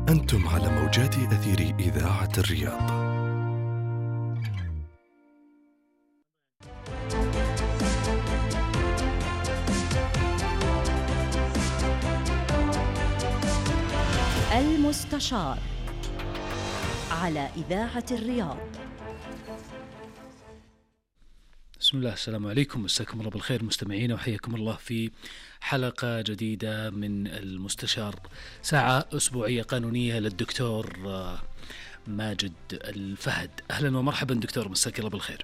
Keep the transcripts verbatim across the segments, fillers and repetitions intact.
أنتم على موجات أثير إذاعة الرياض. المستشار على إذاعة الرياض. بسم الله، السلام عليكم، مساكم الله بالخير مستمعين، وحياكم الله في حلقة جديدة من المستشار، ساعة أسبوعية قانونية للدكتور ماجد الفهد. أهلا ومرحبا دكتور، مساك الله بالخير.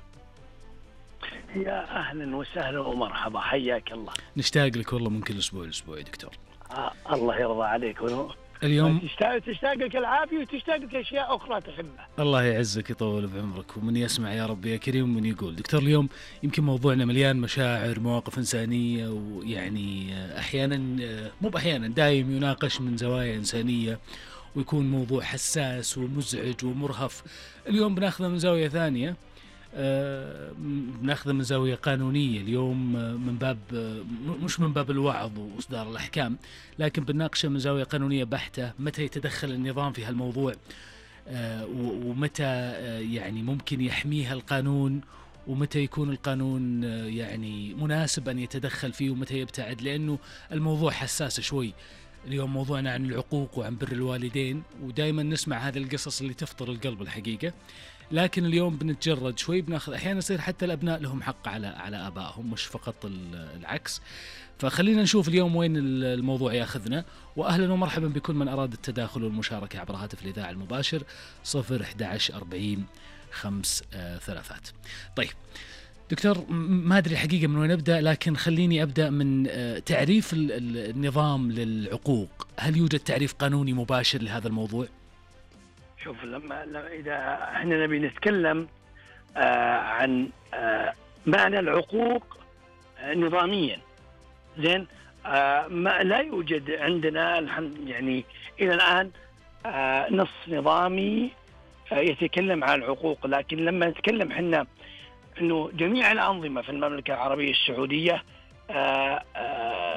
يا أهلا وسهلا ومرحبا، حياك الله. نشتاق لك والله من كل أسبوع لأسبوع يا دكتور. آه الله يرضى عليك. اليوم تشتاق تشتاق لك العافية وتشتاق لك أشياء أخرى تحبها. الله يعزك يطول بعمرك، ومن يسمع يا رب يا كريم. ومن يقول دكتور اليوم يمكن موضوعنا مليان مشاعر، مواقف إنسانية، ويعني أحيانا مو بأحيانا دايم يناقش من زوايا إنسانية، ويكون موضوع حساس ومزعج ومرهف. اليوم بناخذه من زاوية ثانية، بناخذه من زاوية قانونية اليوم، من باب مش من باب الوعظ وإصدار الأحكام، لكن بنناقشه من زاوية قانونية بحتة. متى يتدخل النظام في هالموضوع، ومتى يعني ممكن يحميها القانون، ومتى يكون القانون يعني مناسب أن يتدخل فيه، ومتى يبتعد، لأنه الموضوع حساس شوي. اليوم موضوعنا عن العقوق وعن بر الوالدين، ودائما نسمع هذه القصص اللي تفطر القلب الحقيقة، لكن اليوم بنتجرد شوي، بناخذ أحيانا يصير حتى الأبناء لهم حق على على آبائهم، مش فقط العكس. فخلينا نشوف اليوم وين الموضوع ياخذنا. وأهلا ومرحبا بكل من أراد التداخل والمشاركة عبر هاتف الإذاعة المباشر صفر أحد عشر أربعين خمس ثلاثات. طيب دكتور، ما أدري الحقيقة من وين أبدأ، لكن خليني أبدأ من تعريف النظام للعقوق. هل يوجد تعريف قانوني مباشر لهذا الموضوع؟ شوف، لما إذا احنا نبي نتكلم آه عن آه معنى العقوق آه نظاميا، زين، آه ما لا يوجد عندنا الحمد يعني إلى الآن آه نص نظامي آه يتكلم عن العقوق. لكن لما نتكلم حنا إنه جميع الأنظمة في المملكة العربية السعودية آه آه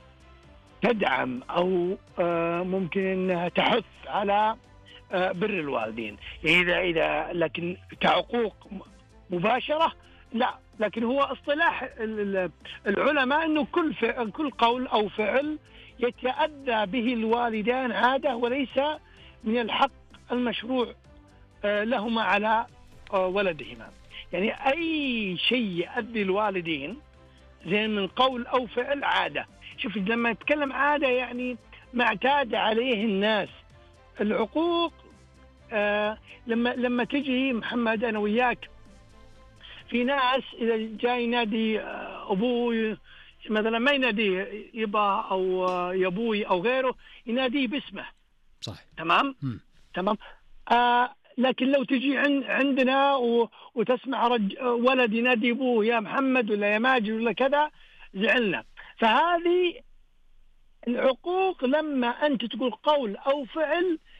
تدعم أو آه ممكن أنها تحث على بر الوالدين، يعني إذا إذا لكن كعقوق مباشرة لا. لكن هو اصطلاح العلماء إنه كل فعل كل قول أو فعل يتأدى به الوالدان عادة، وليس من الحق المشروع لهما على ولدهما. يعني أي شيء يؤدي الوالدين زي من قول أو فعل عادة. شوف، لما نتكلم عادة يعني ما اعتاد عليه الناس. العقوق آه لما لما تجي محمد أنا وياك، في ناس إذا جاي ينادي آه أبوي مثلا ما يناديه يبا أو آه يبوي أو غيره، يناديه باسمه. صح. تمام م. تمام آه لكن لو تجي عن عندنا وتسمع رج ولد ينادي أبوه يا محمد ولا يا ماجد ولا كذا، زعلنا. فهذه العقوق لما أنت تقول قول أو فعل